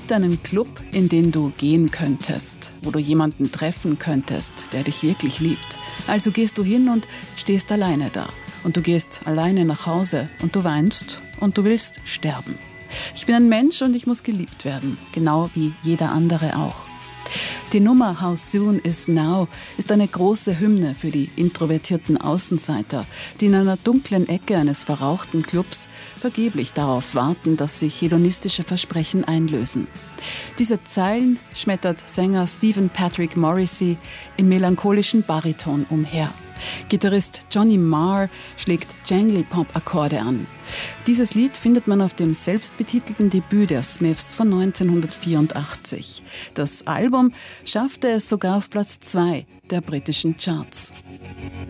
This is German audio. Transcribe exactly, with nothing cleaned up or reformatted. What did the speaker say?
gibt einen Club, in den du gehen könntest, wo du jemanden treffen könntest, der dich wirklich liebt. Also gehst du hin und stehst alleine da. Und du gehst alleine nach Hause und du weinst und du willst sterben. Ich bin ein Mensch und ich muss geliebt werden, genau wie jeder andere auch. Die Nummer How Soon Is Now ist eine große Hymne für die introvertierten Außenseiter, die in einer dunklen Ecke eines verrauchten Clubs vergeblich darauf warten, dass sich hedonistische Versprechen einlösen. Diese Zeilen schmettert Sänger Stephen Patrick Morrissey im melancholischen Bariton umher. Gitarrist Johnny Marr schlägt Jangle-Pop-Akkorde an. Dieses Lied findet man auf dem selbstbetitelten Debüt der Smiths von neunzehnhundertvierundachtzig. Das Album schaffte es sogar auf Platz zwei der britischen Charts.